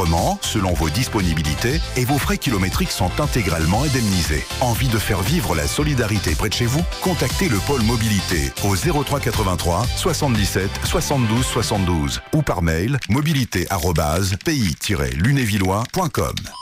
librement, selon vos disponibilités, et vos frais kilométriques sont intégralement indemnisés. Envie de faire vivre la solidarité près de chez vous? Contactez le pôle mobilité au 03 83 77 72 72 ou par mail mobilité@pays-lunévillois.com.